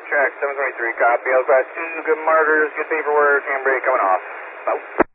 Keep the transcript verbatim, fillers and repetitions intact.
Track seven twenty-three, copy. L class two, good markers, good paperwork, handbrake coming off. Out.